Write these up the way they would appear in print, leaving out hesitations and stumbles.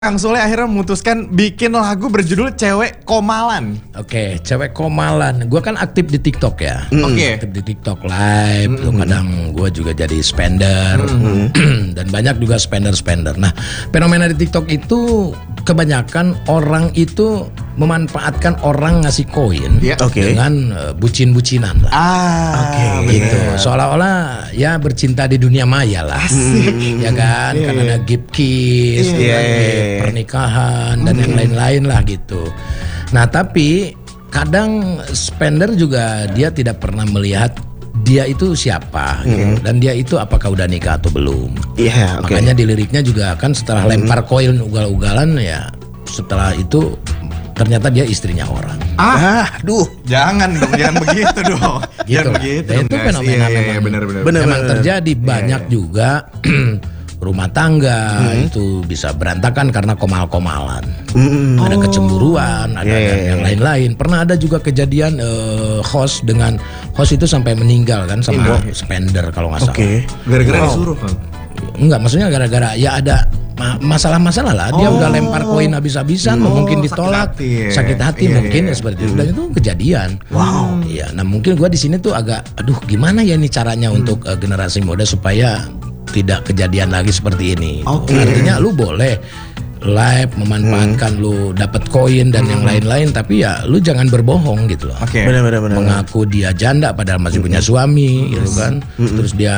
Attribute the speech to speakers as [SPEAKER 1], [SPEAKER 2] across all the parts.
[SPEAKER 1] Kang Sule akhirnya memutuskan bikin lagu berjudul Cewek Komalan.
[SPEAKER 2] Oke, Cewek Komalan. Gue kan aktif di TikTok ya.
[SPEAKER 1] Oke.
[SPEAKER 2] Aktif di TikTok live. Kadang gue juga jadi spender. Dan banyak juga spender. Nah, fenomena di TikTok itu kebanyakan orang itu memanfaatkan orang ngasih koin dengan bucin-bucinan lah. Gitu. Seolah-olah ya bercinta di dunia maya lah. Ya kan? Karena ada gift kiss, pernikahan dan yang lain-lain lah gitu. Nah, tapi kadang spender juga dia tidak pernah melihat dia itu siapa gitu. Dan dia itu apakah udah nikah atau belum. Makanya di liriknya juga kan setelah lempar koin ugal-ugalan ya, setelah itu ternyata dia istrinya orang.
[SPEAKER 1] Jangan dong, jangan begitu dong.
[SPEAKER 2] Gitu.
[SPEAKER 1] Jangan begitu.
[SPEAKER 2] Dan itu fenomena memang terjadi banyak juga. Rumah tangga itu bisa berantakan karena komal-komalan. Ada kecemburuan, ada yang lain-lain. Pernah ada juga kejadian host itu sampai meninggal kan sama spender kalau nggak salah.
[SPEAKER 1] Gara-gara disuruh kan?
[SPEAKER 2] Enggak, maksudnya gara-gara ya ada masalah-masalah lah. Dia udah lempar koin habis-habisan, mungkin ditolak, sakit hati mungkin ya seperti itu. Dan itu kejadian. Iya, nah mungkin gua di sini tuh agak, aduh gimana ya ini caranya untuk generasi muda supaya tidak kejadian lagi seperti ini. Artinya lu boleh live memanfaatkan lu dapat koin dan yang lain-lain, tapi ya lu jangan berbohong gitu loh.
[SPEAKER 3] Benar.
[SPEAKER 2] Mengaku dia janda padahal masih punya suami gitu kan. Terus dia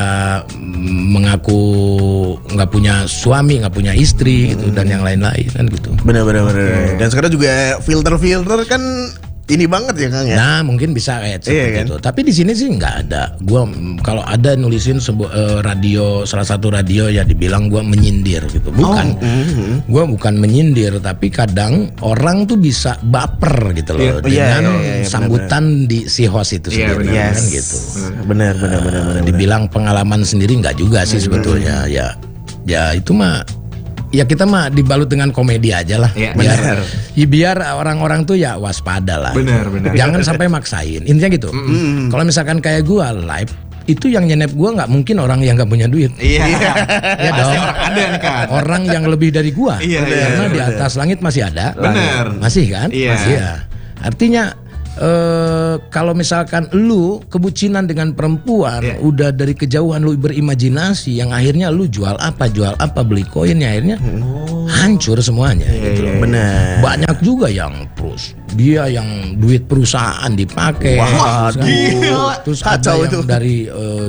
[SPEAKER 2] mengaku nggak punya suami, nggak punya istri gitu dan yang lain-lain kan gitu.
[SPEAKER 3] Benar. Dan sekarang juga filter kan ini banget ya Kang ya.
[SPEAKER 2] Nah mungkin bisa kayak seperti itu. Tapi di sini sih nggak ada. Gua kalau ada nulisin sebuah radio, salah satu radio ya dibilang gua menyindir gitu. Bukan. Gua bukan menyindir, tapi kadang orang tuh bisa baper gitu loh dengan sambutan di si host itu sendiri kan gitu.
[SPEAKER 3] Benar.
[SPEAKER 2] Dibilang pengalaman sendiri nggak juga sih sebetulnya. Ya itu mah. Ya kita mah dibalut dengan komedi aja lah, biar orang-orang tuh ya waspada lah.
[SPEAKER 1] Benar.
[SPEAKER 2] Jangan sampai maksain. Intinya gitu. Kalau misalkan kayak gua live, itu yang nyenep gua nggak mungkin orang yang nggak punya duit. Ya dong.
[SPEAKER 1] Orang ada nih kan.
[SPEAKER 2] Orang yang lebih dari gua. Karena di atas langit masih ada.
[SPEAKER 1] Benar.
[SPEAKER 2] Masih kan? Masih ya. Artinya kalau misalkan lu kebucinan dengan perempuan udah dari kejauhan lu berimajinasi yang akhirnya lu jual apa beli koin ya akhirnya hancur semuanya gitu loh.
[SPEAKER 3] Benar.
[SPEAKER 2] Banyak juga yang dia yang duit perusahaan dipakai. Terus ada yang dari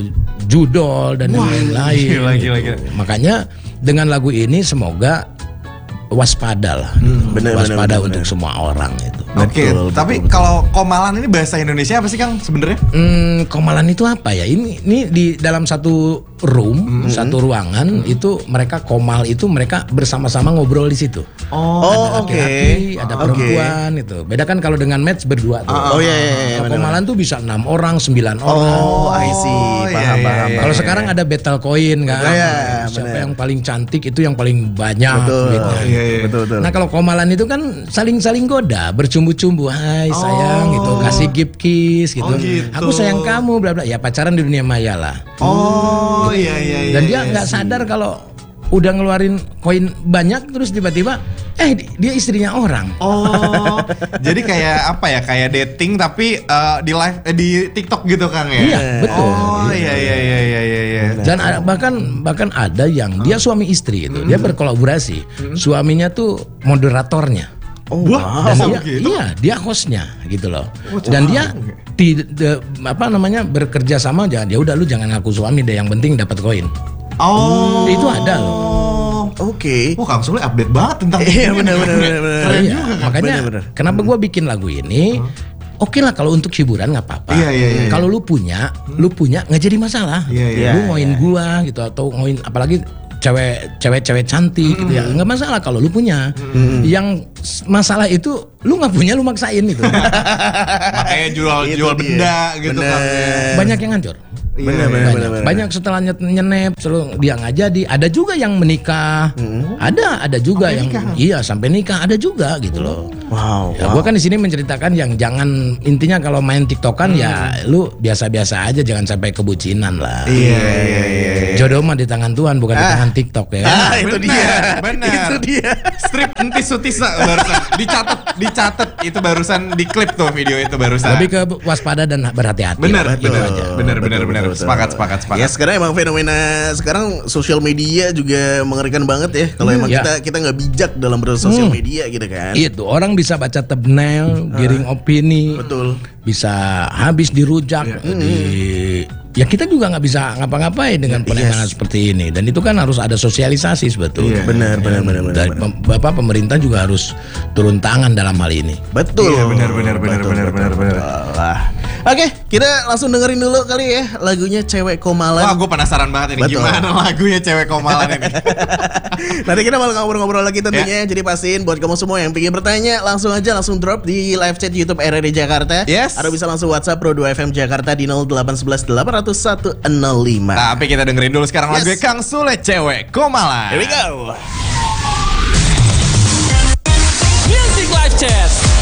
[SPEAKER 2] judol dan yang lain-lain gitu. Makanya dengan lagu ini semoga waspada lah. Waspada untuk semua orang itu.
[SPEAKER 1] Tapi kalau komalan ini bahasa Indonesia apa sih Kang sebenarnya?
[SPEAKER 2] Komalan itu apa ya? Ini di dalam satu room, satu ruangan itu mereka komal itu mereka bersama-sama ngobrol di situ. Ada laki-laki, ada perempuan itu. Beda kan kalau dengan match berdua tuh. Komalan tuh bisa 6 orang, 9 orang.
[SPEAKER 3] I see. Paham.
[SPEAKER 2] Kalau sekarang ada battle coin kan. Siapa yang paling cantik itu yang paling banyak gitu.
[SPEAKER 3] Betul.
[SPEAKER 2] Nah kalau komalan itu kan saling goda, bercumbu-cumbu, hai sayang gitu, kasih gift kiss gitu. Aku sayang kamu, bla bla. Ya pacaran di dunia maya lah. Dan dia nggak sadar kalau udah ngeluarin koin banyak terus tiba-tiba dia istrinya orang.
[SPEAKER 1] Jadi kayak apa ya? Kayak dating tapi di live di TikTok gitu Kang ya?
[SPEAKER 2] Iya, betul.
[SPEAKER 1] Iya.
[SPEAKER 2] Dan bahkan ada yang dia suami istri itu, dia berkolaborasi. Suaminya tuh moderatornya. Dia hostnya gitu loh. Dan dia bekerja sama aja. Ya udah lu jangan ngaku suami deh, yang penting dapat koin. Itu ada loh.
[SPEAKER 1] Kang Sule update banget tentang
[SPEAKER 3] benar.
[SPEAKER 2] Makanya kenapa gue bikin lagu ini? Oke lah kalau untuk hiburan nggak apa-apa. Kalau lu punya nggak jadi masalah. Lu ngoin gua gitu atau ngoin apalagi cewek cantik gitu ya, nggak masalah kalau lu punya. Yang masalah itu lu nggak punya, lu maksain gitu.
[SPEAKER 1] Makanya jual benda gitu kan.
[SPEAKER 2] Banyak yang hancur. Banyak setelah nyenep selalu dia nggak jadi. Ada juga yang menikah. Ada juga sampai yang nikah. Ada juga gitu loh.
[SPEAKER 3] Wow.
[SPEAKER 2] Ya, gue kan di sini menceritakan yang jangan, intinya kalau main TikTokan ya lu biasa-biasa aja, jangan sampai kebucinan lah.
[SPEAKER 3] Iya.
[SPEAKER 2] Jodoh mah di tangan Tuhan, bukan di tangan TikTok ya.
[SPEAKER 3] Itu dia.
[SPEAKER 1] Benar.
[SPEAKER 3] Itu dia.
[SPEAKER 1] Strip entis sutisa barusan dicatat itu barusan diklip tuh video itu barusan.
[SPEAKER 2] Lebih ke waspada dan berhati-hati.
[SPEAKER 1] benar
[SPEAKER 3] Betul.
[SPEAKER 1] benar
[SPEAKER 3] Betul.
[SPEAKER 1] sepakat.
[SPEAKER 3] Ya sekarang emang fenomena sekarang sosial media juga mengerikan banget ya. Kalau emang
[SPEAKER 2] Ya.
[SPEAKER 3] kita nggak bijak dalam bersosial media gitu kan.
[SPEAKER 2] Itu orang bisa baca thumbnail, giring opini,
[SPEAKER 3] Betul.
[SPEAKER 2] bisa habis dirujak, ya kita juga nggak bisa ngapa-ngapain dengan penanganan seperti ini. Dan itu kan harus ada sosialisasi sebetulnya.
[SPEAKER 3] Benar.
[SPEAKER 2] Dari Bapak pemerintah juga harus turun tangan dalam hal ini.
[SPEAKER 3] Betul.
[SPEAKER 1] Iya, benar.
[SPEAKER 3] Lah. Oke, kita langsung dengerin dulu kali ya lagunya Cewek Komalan.
[SPEAKER 1] Wah, gue penasaran banget ini
[SPEAKER 3] Betul.
[SPEAKER 1] gimana lagunya Cewek Komalan ini.
[SPEAKER 3] Nanti kita bakal ngobrol-ngobrol lagi tentunya. Jadi pastiin buat kamu semua yang pengen bertanya langsung drop di live chat YouTube RRI Jakarta.
[SPEAKER 1] Yes.
[SPEAKER 3] Atau bisa langsung WhatsApp Pro 2 FM Jakarta di 0811 800 105.
[SPEAKER 1] Tapi kita dengerin dulu sekarang
[SPEAKER 3] Yes.
[SPEAKER 1] lagu Kang Sule Cewek Komalan.
[SPEAKER 3] Here we go.